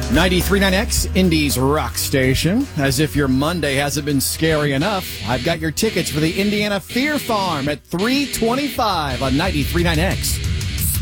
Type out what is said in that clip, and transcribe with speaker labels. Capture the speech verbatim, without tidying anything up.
Speaker 1: ninety-three point nine X, Indy's rock station. As if your Monday hasn't been scary enough, I've got your tickets for the Indiana Fear Farm at three twenty-five on ninety-three point nine X.